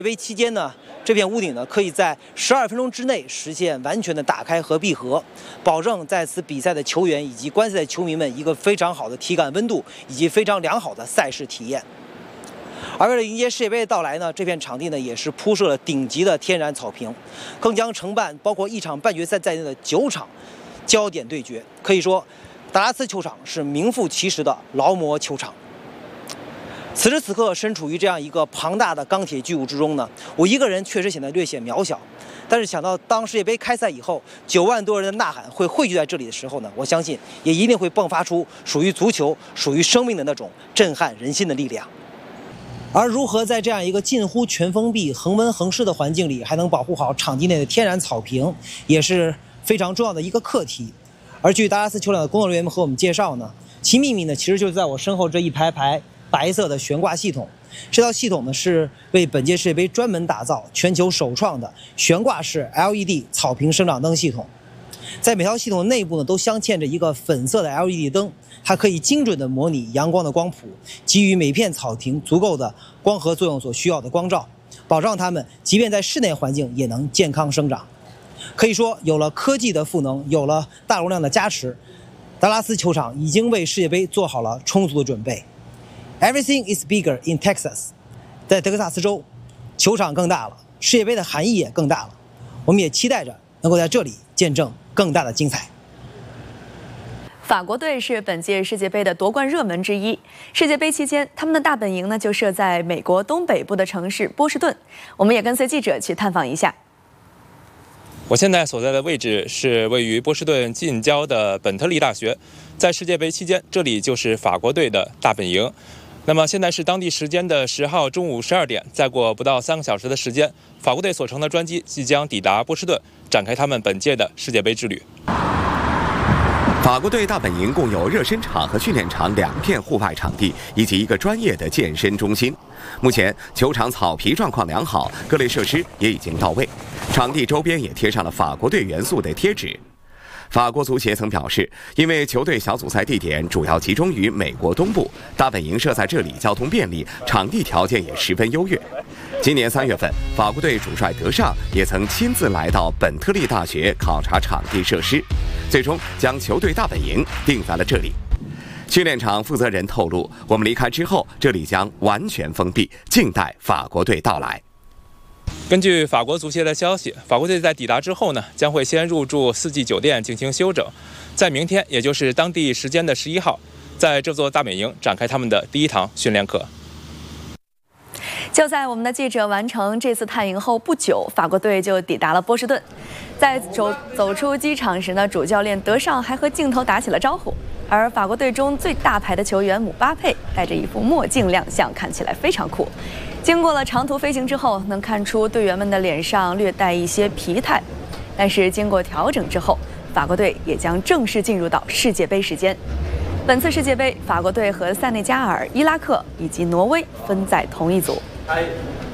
杯期间呢，这片屋顶呢可以在12分钟之内实现完全的打开和闭合，保证在此比赛的球员以及观赛的球迷们一个非常好的体感温度以及非常良好的赛事体验。而为了迎接世界杯的到来呢，这片场地呢也是铺设了顶级的天然草坪，更将承办包括1场半决赛在内的9场焦点对决。可以说，达拉斯球场是名副其实的劳模球场。此时此刻身处于这样一个庞大的钢铁巨物之中呢，我一个人确实显得略显渺小。但是想到当世界杯开赛以后，9万多人的呐喊会汇聚在这里的时候呢，我相信也一定会迸发出属于足球、属于生命的那种震撼人心的力量。而如何在这样一个近乎全封闭、恒温恒湿的环境里，还能保护好场地内的天然草坪，也是非常重要的一个课题。而据达拉斯球场的工作人员们和我们介绍呢，其秘密呢其实就是在我身后这一排排白色的悬挂系统。这套系统呢是为本届世界杯专门打造、全球首创的悬挂式 LED 草坪生长灯系统。在每套系统内部呢都镶嵌着一个粉色的 LED 灯，它可以精准地模拟阳光的光谱，给予每片草坪足够的光合作用所需要的光照，保障它们即便在室内环境也能健康生长。可以说，有了科技的赋能，有了大容量的加持，达拉斯球场已经为世界杯做好了充足的准备。Everything is bigger in Texas。在德克萨斯州，球场更大了，世界杯的含义也更大了。我们也期待着能够在这里见证更大的精彩。 法国队是本届世界杯的夺冠热门之一。世界杯期间，他们的大本营呢就设在美国东北部的城市波士顿。我们也跟随记者去探访一下。 我现在所在的位置是位于波士顿近郊的本特利大学，在世界杯期间，这里就是法国队的大本营。那么现在是当地时间的10号中午12点，再过不到3个小时的时间，法国队所乘的专机即将抵达波士顿，展开他们本届的世界杯之旅。 法国队大本营共有热身场和训练场2片户外场地，以及一个专业的健身中心。目前球场草皮状况良好，各类设施也已经到位，场地周边也贴上了法国队元素的贴纸。法国足协曾表示，因为球队小组赛地点主要集中于美国东部，大本营设在这里交通便利，场地条件也十分优越。今年3月份，法国队主帅德尚也曾亲自来到本特利大学考察场地设施，最终将球队大本营定在了这里。训练场负责人透露，我们离开之后，这里将完全封闭，静待法国队到来。 根据法国足协的消息，法国队在抵达之后呢，将会先入住4季酒店进行休整，在明天，也就是当地时间的11号，在这座大本营展开他们的第1堂训练课。 就在我们的记者完成这次探营后不久，法国队就抵达了波士顿。在走出机场时呢，主教练德尚还和镜头打起了招呼。而法国队中最大牌的球员姆巴佩戴着一副墨镜亮相，看起来非常酷。经过了长途飞行之后，能看出队员们的脸上略带一些疲态。但是经过调整之后，法国队也将正式进入到世界杯时间。本次世界杯，法国队和塞内加尔、伊拉克以及挪威分在同一组。